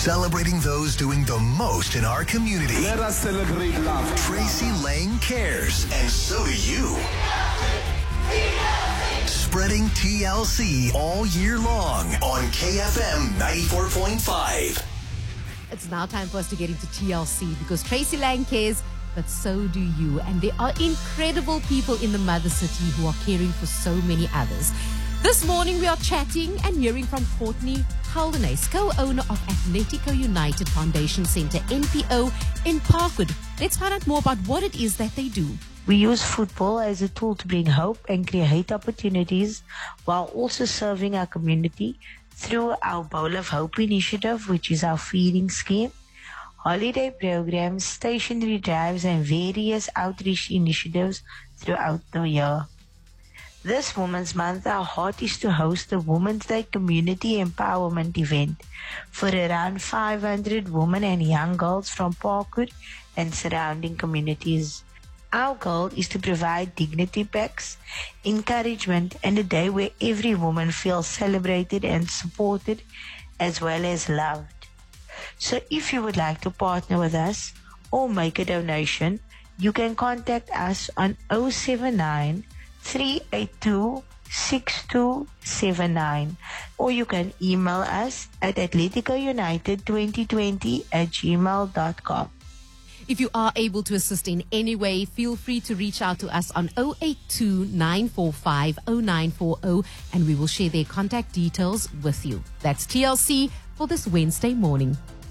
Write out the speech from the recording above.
Celebrating those doing the most in our community. Let us celebrate love. Tracy Lang cares, and so do you. Spreading TLC all year long on KFM 94.5. It's now time for us to get into TLC because Tracy Lang cares, but so do you. And there are incredible people in the Mother City who are caring for so many others. This morning we are chatting and hearing from Courtney Caldenes, co-owner of Atletico United Foundation Centre, NPO, in Parkwood. Let's find out more about what it is that they do. We use football as a tool to bring hope and create opportunities while also serving our community through our Bowl of Hope initiative, which is our feeding scheme, holiday programs, stationery drives, and various outreach initiatives throughout the year. This Women's Month, our heart is to host a Women's Day community empowerment event for around 500 women and young girls from Parkwood and surrounding communities. Our goal is to provide dignity packs, encouragement, and a day where every woman feels celebrated and supported as well as loved. So if you would like to partner with us or make a donation, you can contact us on 079 382 6279, or you can email us at atleticounited2020@gmail.com. If you are able to assist in any way, feel free to reach out to us on 082 945 0940 and we will share their contact details with you. That's TLC for this Wednesday morning.